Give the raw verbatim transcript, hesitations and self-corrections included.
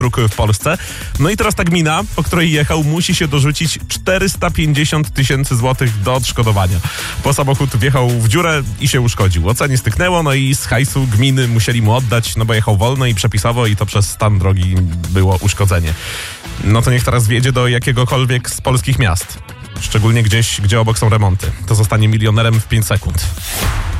dróg w Polsce. No i teraz ta gmina, po której jechał, musi się dorzucić czterysta pięćdziesiąt tysięcy złotych do odszkodowania. Bo samochód wjechał w dziurę i się uszkodził. Oca nie styknęło, no i z hajsu gminy musieli mu oddać, no bo jechał wolno i przepisowo i to przez stan drogi było uszkodzenie. No to niech teraz wjedzie do jakiegokolwiek z polskich miast. Szczególnie gdzieś, gdzie obok są remonty. To zostanie milionerem w pięć sekund.